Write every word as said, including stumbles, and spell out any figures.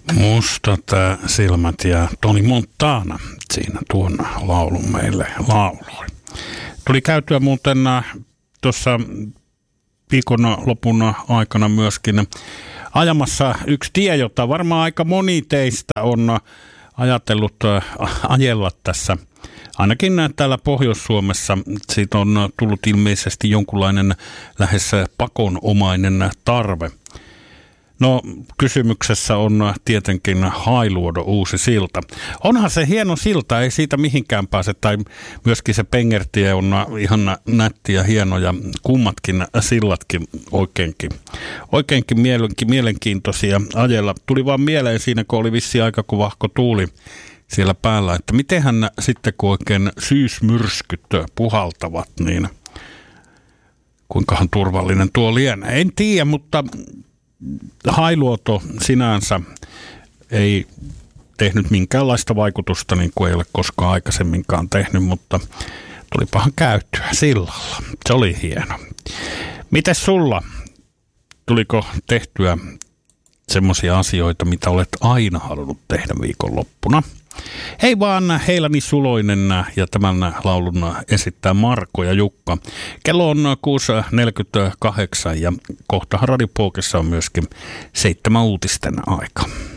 Mustat silmät ja Tony Montana siinä tuon laulun meille lauloi. Tuli käytyä muuten tuossa viikonlopun aikana myöskin ajamassa yksi tie, jota varmaan aika moni teistä on ajatellut ajella tässä. Ainakin täällä Pohjois-Suomessa siitä on tullut ilmeisesti jonkunlainen lähes pakonomainen tarve. No, kysymyksessä on tietenkin Hailuodon uusi silta. Onhan se hieno silta, ei siitä mihinkään pääse, tai myöskin se Pengertie on ihan nätti ja hieno, ja kummatkin sillatkin oikeinkin, oikeinkin mielenkiintoisia ajella. Tuli vaan mieleen siinä, kun oli vissiin aika kuvahko tuuli siellä päällä, että mitenhän sitten, kun oikein syysmyrskyt puhaltavat, niin kuinkahan turvallinen tuo lienee. En tiedä, mutta Hailuoto sinänsä ei tehnyt minkäänlaista vaikutusta, niin kuin ei ole koskaan aikaisemminkaan tehnyt, mutta tulipahan käyttöä sillalla. Se oli hieno. Mites sulla? Tuliko tehtyä semmoisia asioita, mitä olet aina halunnut tehdä viikonloppuna? Hei vaan, Heilani Suloinen ja tämän laulun esittää Marko ja Jukka. Kello on kuusi neljäkymmentäkahdeksan ja kohtahan Radio Pookessa on myöskin seitsemän uutisten aika.